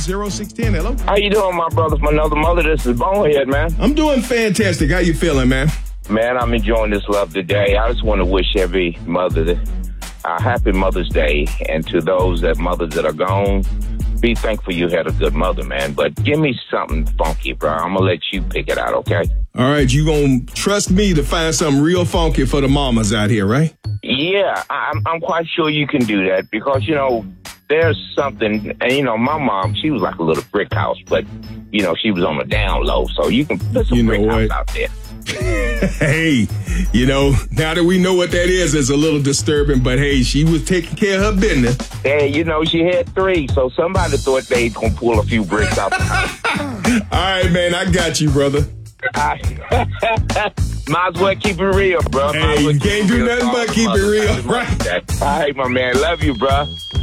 0610, hello. How you doing, my brother from another mother? This is Bonehead, man. I'm doing fantastic. How you feeling, man? Man, I'm enjoying this love today. I just want to wish every mother a happy Mother's Day. And to those mothers that are gone, be thankful you had a good mother, man. But give me something funky, bro. I'm going to let you pick it out, okay? All right, you going to trust me to find something real funky for the mamas out here, right? Yeah, I'm quite sure you can do that because, there's something, and my mom, she was like a little brick house, but, she was on the down low, so you can put some brick house out there. Hey, now that we know what that is, it's a little disturbing, but hey, she was taking care of her business. Hey, she had 3, so somebody thought they was going to pull a few bricks out the house. All right, man, I got you, brother. Might as well keep it real, bro. Hey, you can't do nothing but keep it real, right? All right, my man. Love you, bro.